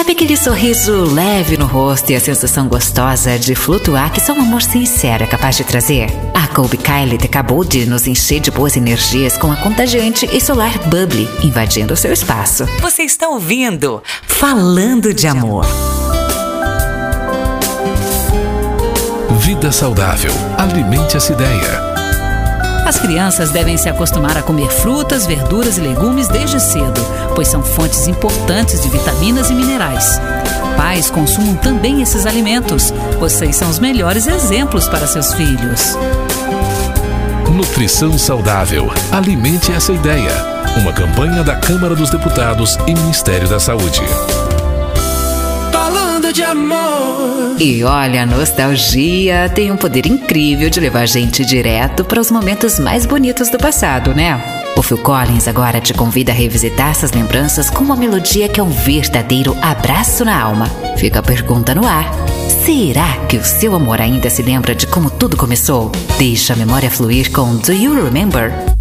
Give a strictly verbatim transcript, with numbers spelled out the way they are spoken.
Sabe aquele sorriso leve no rosto e a sensação gostosa de flutuar que só um amor sincero é capaz de trazer? A Colby Kylie acabou de nos encher de boas energias com a contagiante e solar Bubbly, invadindo o seu espaço. Você está ouvindo Falando de Amor. Vida saudável. Alimente essa ideia. As crianças devem se acostumar a comer frutas, verduras e legumes desde cedo, pois são fontes importantes de vitaminas e minerais. Pais, consumam também esses alimentos. Vocês são os melhores exemplos para seus filhos. Nutrição saudável. Alimente essa ideia. Uma campanha da Câmara dos Deputados e Ministério da Saúde. Falando de amor. E olha, a nostalgia tem um poder incrível de levar a gente direto para os momentos mais bonitos do passado, né? O Phil Collins agora te convida a revisitar essas lembranças com uma melodia que é um verdadeiro abraço na alma. Fica a pergunta no ar. Será que o seu amor ainda se lembra de como tudo começou? Deixa a memória fluir com Do You Remember?